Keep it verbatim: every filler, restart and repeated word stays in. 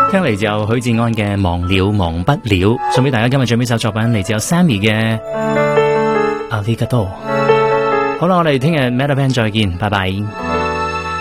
聽嚟就許志安嘅忘了忘不了，送俾大家。今日最尾首作品嚟自有 Sammy 嘅 Arigato。好啦，我哋聽日 Meta Band 再見，拜拜。